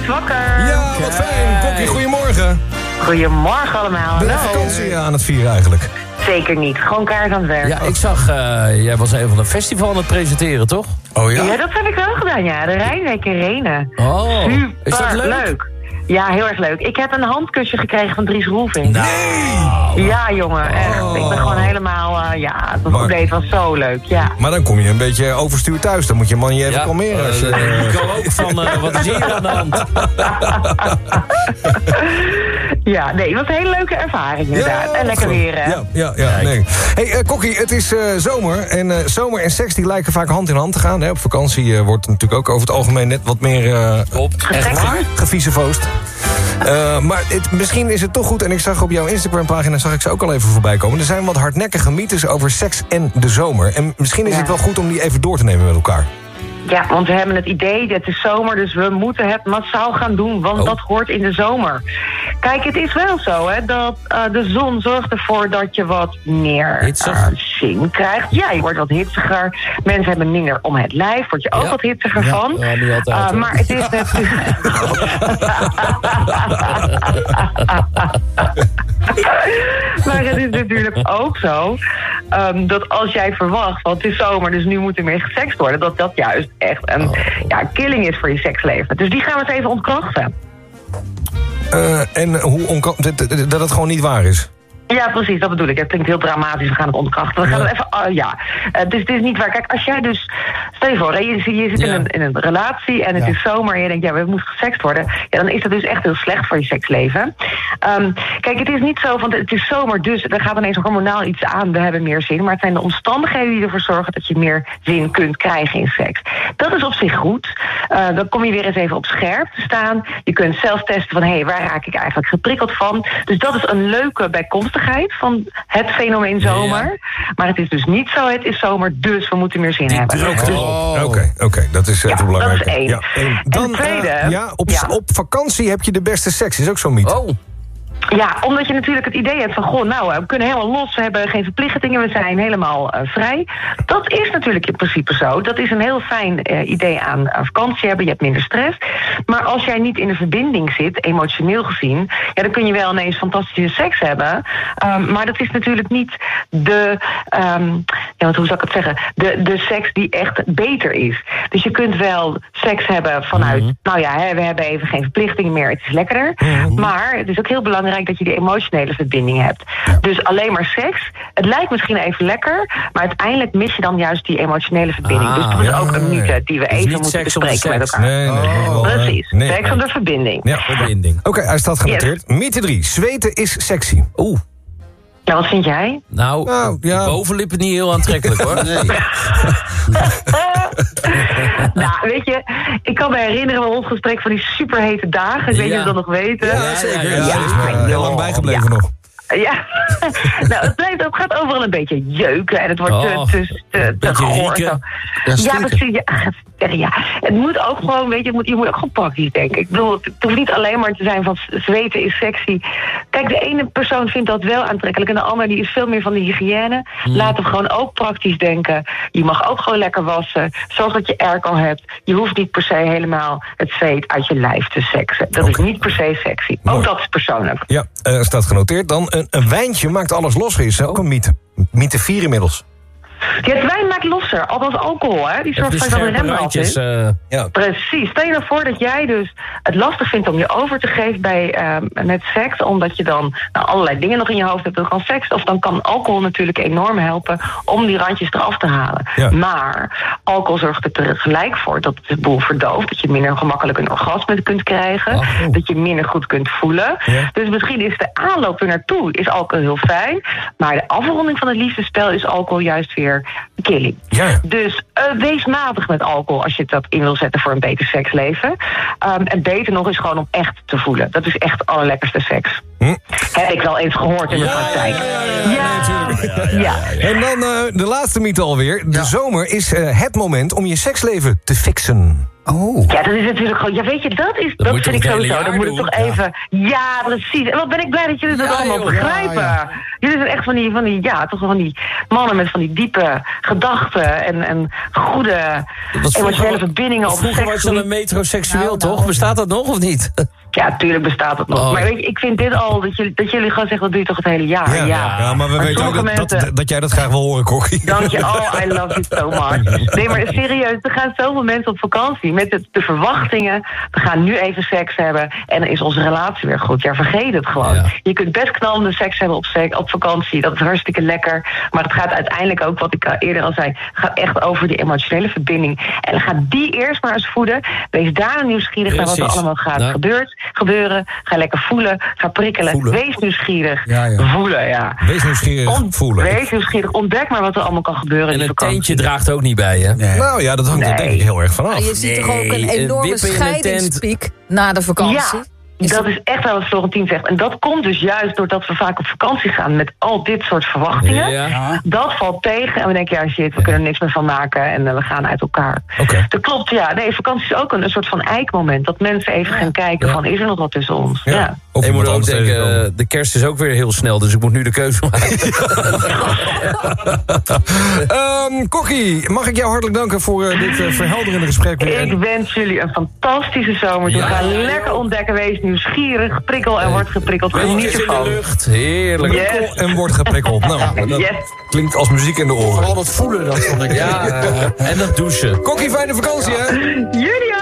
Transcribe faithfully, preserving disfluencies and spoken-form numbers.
wakker. Ja, wat fijn. Kokkie, goedemorgen. Goedemorgen allemaal. Ben je Hallo. vakantie aan het vieren eigenlijk? Zeker niet. Gewoon kaart aan het werk. Ja, ik zag, uh, jij was een van een festival aan het presenteren, toch? Oh ja? Ja, dat heb ik wel gedaan, ja. De Rijnweek in Renen. Oh, Super is dat leuk? leuk. Ja, heel erg leuk. Ik heb een handkusje gekregen van Dries Roelvink. Nee! Ja, jongen, echt. Ik ben gewoon helemaal... Uh, ja, het Maar- update was zo leuk, ja. Maar dan kom je een beetje overstuur thuis. Dan moet je man je even kalmeren. Als je, uh, ik kan ook van, uh, wat is hier aan de hand? Ja, nee, het was een hele leuke ervaring inderdaad. En lekker goed. weer, hè? Ja, ja, ja, nee. Hey, uh, Kokkie, het is uh, zomer. En uh, zomer en seks die lijken vaak hand in hand te gaan. Hè. Op vakantie uh, wordt natuurlijk ook over het algemeen net wat meer uh, Klopt. Echt waar? geviezenvoost. Uh, maar het, misschien is het toch goed, en ik zag op jouw Instagram-pagina zag ik ze ook al even voorbij komen. Er zijn wat hardnekkige mythes over seks en de zomer. En misschien is Ja. het wel goed om die even door te nemen met elkaar. Ja, want we hebben het idee, het is zomer, dus we moeten het massaal gaan doen, want Oh. dat hoort in de zomer. Kijk, het is wel zo, hè, dat uh, de zon zorgt ervoor dat je wat meer Hitsig? uh, zin krijgt. Ja, je wordt wat hitsiger. Mensen hebben minder om het lijf, word je ook Ja. wat hitsiger Ja. van. Ja, niet altijd, Uh, hoor. maar het is net... Maar het is natuurlijk ook zo um, dat als jij verwacht, want het is zomer, dus nu moet er meer gesext worden, dat dat juist echt een Oh. ja, killing is voor je seksleven. Dus die gaan we eens even ontkrachten. Uh, en hoe onka- dat, dat dat het gewoon niet waar is. Ja, precies, dat bedoel ik. Het klinkt heel dramatisch, we gaan het ontkrachten. We gaan Ja. het even, uh, ja. Uh, dus het is niet waar. Kijk, als jij dus, stel je voor, hè, je, je zit in, Ja. een, in een relatie en het Ja. is zomer en je denkt, ja, we moeten gesext worden. Ja, dan is dat dus echt heel slecht voor je seksleven. Um, kijk, het is niet zo van, het is zomer, dus er gaat ineens hormonaal iets aan, we hebben meer zin. Maar het zijn de omstandigheden die ervoor zorgen dat je meer zin kunt krijgen in seks. Dat is op zich goed. Uh, dan kom je weer eens even op scherp te staan. Je kunt zelf testen van, hé, hey, waar raak ik eigenlijk geprikkeld van? Dus dat is een leuke bijkomstigheid van het fenomeen zomer. Ja. Maar het is dus niet zo, het is zomer, dus we moeten meer zin Die hebben. druk erop. Oké, oké, okay, dat is uh, Ja, te belangrijk. dat is één. Ja, één. En Dan, tweede, uh, ja, op, ja. op vakantie heb je de beste seks, is ook zo'n mythe. Oh, Ja, omdat je natuurlijk het idee hebt van, goh, nou, we kunnen helemaal los, we hebben geen verplichtingen, we zijn helemaal uh, vrij. Dat is natuurlijk in principe zo. Dat is een heel fijn uh, idee aan uh, vakantie hebben, je hebt minder stress. Maar als jij niet in de verbinding zit, emotioneel gezien, ja, dan kun je wel ineens fantastische seks hebben. Um, maar dat is natuurlijk niet de, um, ja, want hoe zou ik het zeggen, de, de seks die echt beter is. Dus je kunt wel seks hebben vanuit, mm-hmm. nou ja, hè, we hebben even geen verplichtingen meer, het is lekkerder. Mm-hmm. Maar het is ook heel belangrijk dat je die emotionele verbinding hebt. Ja. Dus alleen maar seks, het lijkt misschien even lekker, maar uiteindelijk mis je dan juist die emotionele verbinding. Ah, dus dat is ja, ook een mythe die we dus even moeten bespreken met elkaar. Nee, nee, nee, oh. Precies, nee, seks nee. om de verbinding. Ja, verbinding. Oké, okay, hij staat genoteerd. Yes. Mythe drie, zweten is sexy. Oeh. Nou, wat vind jij? Nou, nou ja. bovenlippen niet heel aantrekkelijk, hoor. Nee. Nou, weet je, ik kan me herinneren van ons gesprek van die superhete dagen. Ik weet ja. je dat nog weten. Ja, zeker. Ja, ja, ja, ja, ja, heel lang bijgebleven ja. nog. Ja, nou, het, blijft, het gaat overal een beetje jeuken en het wordt oh, te, te, te, te goor. Ja, ja, precies. Ja, ja, het moet ook gewoon, weet je, je moet, je moet ook gewoon praktisch denken. Ik bedoel, het hoeft niet alleen maar te zijn van zweten is sexy. Kijk, de ene persoon vindt dat wel aantrekkelijk en de ander die is veel meer van de hygiëne. Hmm. Laat hem gewoon ook praktisch denken. Je mag ook gewoon lekker wassen. Zorg dat je airco hebt. Je hoeft niet per se helemaal het zweet uit je lijf te seksen. Dat okay. is niet per se sexy. Ook Mooi. Dat is persoonlijk. Ja, uh, staat genoteerd. Dan een, een wijntje maakt alles losser. Is ook een mythe. Mythe vier inmiddels. Ja, het wijn maakt losser, althans alcohol, hè? Die zorgt voor dat er rembrand is. Uh... Ja. Precies. Stel je nou voor dat jij dus het lastig vindt om je over te geven bij, uh, met seks, omdat je dan nou, allerlei dingen nog in je hoofd hebt. Dan kan seks, of dan kan alcohol natuurlijk enorm helpen om die randjes eraf te halen. Ja. Maar alcohol zorgt er tegelijk voor dat het de boel verdooft, dat je minder gemakkelijk een orgasme kunt krijgen, oh. dat je minder goed kunt voelen. Ja. Dus misschien is de aanloop er naartoe is alcohol heel fijn, maar de afronding van het liefdespel is alcohol juist weer killing. Ja. Dus uh, wees matig met alcohol als je dat in wil zetten voor een beter seksleven. Um, en beter nog is gewoon om echt te voelen. Dat is echt de allerlekkerste seks. Hm? Heb ik wel eens gehoord in de praktijk. Ja, ja, ja, ja, ja, ja, ja, ja, ja. En dan uh, de laatste mythe alweer. De ja. zomer is uh, het moment om je seksleven te fixen. Oh. Ja, dat is natuurlijk gewoon... Ja, weet je, dat is... Dat, moet vind je ik toch het hele sowieso. Dan jaar moet ik doen? toch even... Ja, precies. En wat ben ik blij dat jullie dat Ja, allemaal joh, begrijpen. ja, ja. Jullie zijn echt van die, van die... Ja, toch van die mannen met van die diepe gedachten... En, en goede was emotionele vroeger- verbindingen op Vroeger was je dan een metroseksueel, Nou, nou. toch? Bestaat dat nog of niet? Ja, tuurlijk bestaat het nog. Oh. Maar weet je, ik vind dit al... Dat jullie, dat jullie gewoon zeggen, dat doe je toch het hele jaar? Ja, Ja, ja, maar we Maar weten ook dat, sommige dat, mensen- dat jij dat graag wil horen, Kokkie. Dank je. Oh, I love you so much. Nee, maar serieus, er gaan zoveel mensen op vakantie met de, de verwachtingen. We gaan nu even seks hebben en dan is onze relatie weer goed. Ja, vergeet het gewoon. Ja. Je kunt best knallende seks hebben op, sek, op vakantie. Dat is hartstikke lekker. Maar het gaat uiteindelijk ook, wat ik uh, eerder al zei... gaat echt over die emotionele verbinding. En dan gaat die eerst maar eens voeden. Wees daar nieuwsgierig naar wat er Precies. allemaal gaat Nou. gebeurt, gebeuren. Ga lekker voelen, ga prikkelen. Voelen. Wees nieuwsgierig. Ja, ja. Voelen, ja. Wees nieuwsgierig, Ont- voelen. Wees nieuwsgierig. Ontdek maar wat er allemaal kan gebeuren in En die een vakantie. teentje draagt ook niet bij, hè? Nee. Nou ja, dat hangt er Nee. denk ik heel erg vanaf. Maar je ziet toch ook een Nee, enorme wippen in een tent. scheidingspiek na de vakantie? Ja, Is dat is echt wel wat Florentien zegt. En dat komt dus juist doordat we vaak op vakantie gaan met al dit soort verwachtingen. Ja. Ja. Dat valt tegen en we denken, ja shit, we kunnen er niks meer van maken en uh, we gaan uit elkaar. Oké. Dat klopt, ja. Nee, vakantie is ook een, een soort van eikmoment. Dat mensen even gaan kijken Ja. van, is er nog wat tussen ons? Ja. Ja. Of En je moet iemand ook anders denken, tegenkomen. eh, de kerst is ook weer heel snel, dus ik moet nu de keuze maken. Ehm, Kokkie, mag ik jou hartelijk danken voor eh, dit uh, verhelderende gesprek weer. Ik En- wens jullie een fantastische zomer. Ja. We gaan lekker ontdekken, wees nieuwsgierig, prikkel en wordt geprikkeld. Geniet Handjes in de ervan. lucht, heerlijk. Yes. En wordt geprikkeld. Nou, dat Yes. klinkt als muziek in de oren. Vooral dat voelen, dat vond ik. Ja, en dat douchen. Kokkie, fijne vakantie, hè? Jullie